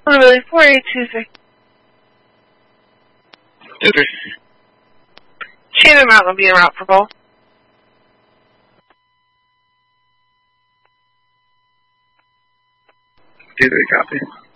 Really, 4826. Okay. Shannon Mountain will be en route for both. Okay, copy.